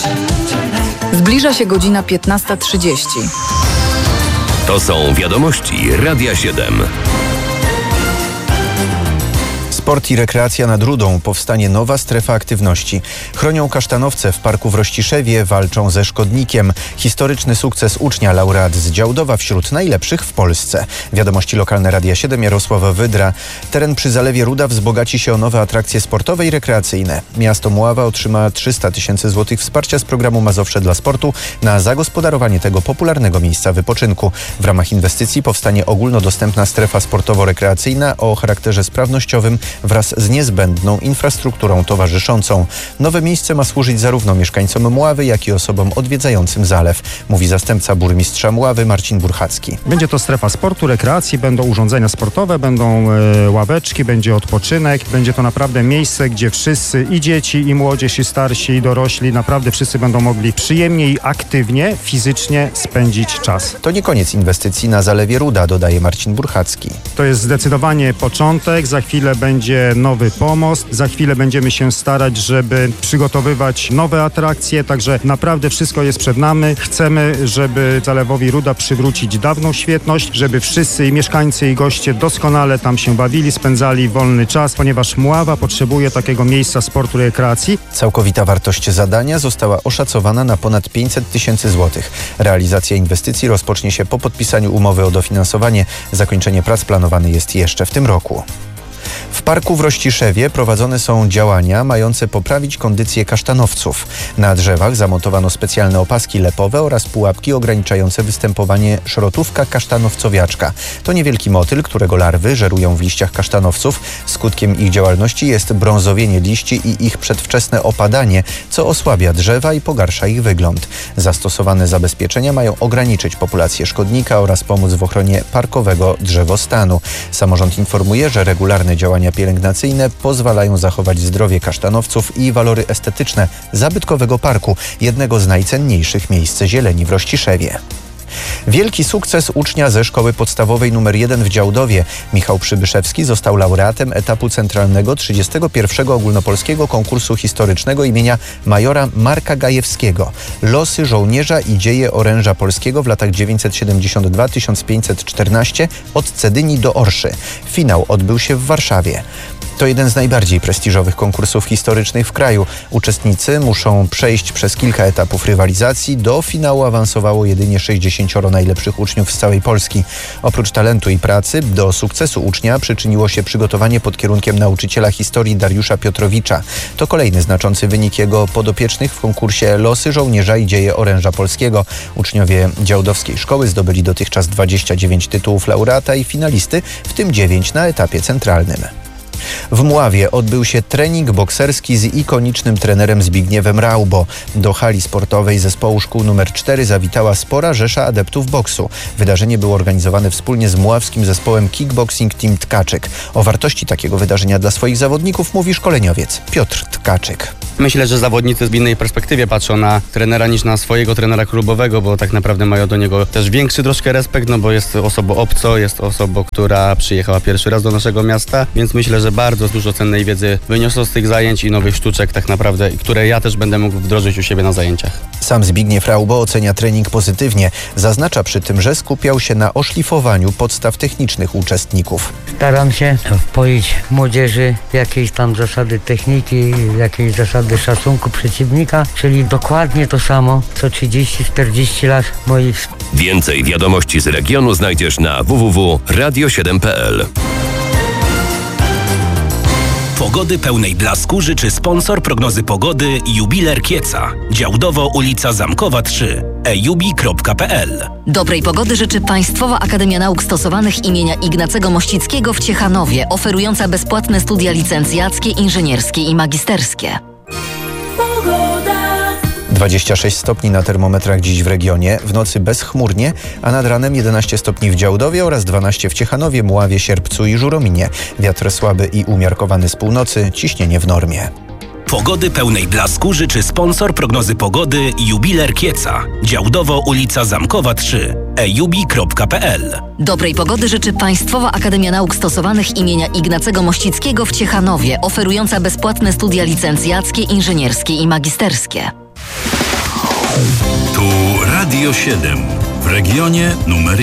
Zbliża się godzina 15:30. To są wiadomości Radia 7. Sport i rekreacja nad Rudą. Powstanie nowa strefa aktywności. Chronią kasztanowce w parku w Rościszewie, walczą ze szkodnikiem. Historyczny sukces ucznia, laureat z Działdowa wśród najlepszych w Polsce. Wiadomości lokalne Radia 7, Jarosława Wydra. Teren przy Zalewie Ruda wzbogaci się o nowe atrakcje sportowe i rekreacyjne. Miasto Mława otrzyma 300 000 złotych wsparcia z programu Mazowsze dla sportu na zagospodarowanie tego popularnego miejsca wypoczynku. W ramach inwestycji powstanie ogólnodostępna strefa sportowo-rekreacyjna o charakterze sprawnościowym wraz z niezbędną infrastrukturą towarzyszącą. Nowe miejsce ma służyć zarówno mieszkańcom Mławy, jak i osobom odwiedzającym zalew, mówi zastępca burmistrza Mławy Marcin Burchacki. Będzie to strefa sportu, rekreacji, będą urządzenia sportowe, będą ławeczki, będzie odpoczynek. Będzie to naprawdę miejsce, gdzie wszyscy, i dzieci, i młodzież, i starsi, i dorośli, naprawdę wszyscy będą mogli przyjemnie i aktywnie, fizycznie spędzić czas. To nie koniec inwestycji na Zalewie Ruda, dodaje Marcin Burchacki. To jest zdecydowanie początek, za chwilę będzie nowy pomost, za chwilę będziemy się starać, żeby przygotowywać nowe atrakcje, także naprawdę wszystko jest przed nami. Chcemy, żeby Zalewowi Ruda przywrócić dawną świetność, żeby wszyscy, i mieszkańcy, i goście doskonale tam się bawili, spędzali wolny czas, ponieważ Mława potrzebuje takiego miejsca sportu i rekreacji. Całkowita wartość zadania została oszacowana na ponad 500 000 złotych. Realizacja inwestycji rozpocznie się po podpisaniu umowy o dofinansowanie. Zakończenie prac planowane jest jeszcze w tym roku. W parku w Rościszewie prowadzone są działania mające poprawić kondycję kasztanowców. Na drzewach zamontowano specjalne opaski lepowe oraz pułapki ograniczające występowanie szrotówka kasztanowcowiaczka. To niewielki motyl, którego larwy żerują w liściach kasztanowców. Skutkiem ich działalności jest brązowienie liści i ich przedwczesne opadanie, co osłabia drzewa i pogarsza ich wygląd. Zastosowane zabezpieczenia mają ograniczyć populację szkodnika oraz pomóc w ochronie parkowego drzewostanu. Samorząd informuje, że regularne działania pielęgnacyjne pozwalają zachować zdrowie kasztanowców i walory estetyczne zabytkowego parku, jednego z najcenniejszych miejsc zieleni w Rościszewie. Wielki sukces ucznia ze szkoły podstawowej nr 1 w Działdowie. Michał Przybyszewski został laureatem etapu centralnego 31. ogólnopolskiego konkursu historycznego imienia majora Marka Gajewskiego. Losy żołnierza i dzieje oręża polskiego w latach 972-1514 od Cedyni do Orszy. Finał odbył się w Warszawie. To jeden z najbardziej prestiżowych konkursów historycznych w kraju. Uczestnicy muszą przejść przez kilka etapów rywalizacji. Do finału awansowało jedynie 60 najlepszych uczniów z całej Polski. Oprócz talentu i pracy do sukcesu ucznia przyczyniło się przygotowanie pod kierunkiem nauczyciela historii Dariusza Piotrowicza. To kolejny znaczący wynik jego podopiecznych w konkursie Losy żołnierza i dzieje oręża polskiego. Uczniowie działdowskiej szkoły zdobyli dotychczas 29 tytułów laureata i finalisty, w tym 9 na etapie centralnym. W Mławie odbył się trening bokserski z ikonicznym trenerem Zbigniewem Raubo. Do hali sportowej zespołu szkół nr 4 zawitała spora rzesza adeptów boksu. Wydarzenie było organizowane wspólnie z mławskim zespołem Kickboxing Team Tkaczyk. O wartości takiego wydarzenia dla swoich zawodników mówi szkoleniowiec Piotr Tkaczyk. Myślę, że zawodnicy w innej perspektywie patrzą na trenera niż na swojego trenera klubowego, bo tak naprawdę mają do niego też większy troszkę respekt, no bo jest osobą obco, jest osobą, która przyjechała pierwszy raz do naszego miasta, więc myślę, że bardzo dużo cennej wiedzy wyniosło z tych zajęć i nowych sztuczek tak naprawdę, które ja też będę mógł wdrożyć u siebie na zajęciach. Sam Zbigniew Raubo ocenia trening pozytywnie. Zaznacza przy tym, że skupiał się na oszlifowaniu podstaw technicznych uczestników. Staram się wpoić młodzieży jakieś tam zasady techniki, jakieś zasady szacunku przeciwnika, czyli dokładnie to samo, co 30-40 lat moich. Więcej wiadomości z regionu znajdziesz na www.radio7.pl. Pogody pełnej blasku życzy sponsor prognozy pogody Jubiler Kieca. Działdowo, ulica Zamkowa 3. ejubi.pl. Dobrej pogody życzy Państwowa Akademia Nauk Stosowanych imienia Ignacego Mościckiego w Ciechanowie, oferująca bezpłatne studia licencjackie, inżynierskie i magisterskie. 26 stopni na termometrach dziś w regionie, w nocy bezchmurnie, a nad ranem 11 stopni w Działdowie oraz 12 w Ciechanowie, Mławie, Sierpcu i Żurominie. Wiatr słaby i umiarkowany z północy, ciśnienie w normie. Pogody pełnej blasku życzy sponsor prognozy pogody Jubiler Kieca. Działdowo, ulica Zamkowa 3. ejubi.pl. Dobrej pogody życzy Państwowa Akademia Nauk Stosowanych imienia Ignacego Mościckiego w Ciechanowie, oferująca bezpłatne studia licencjackie, inżynierskie i magisterskie. Tu Radio 7 w regionie numer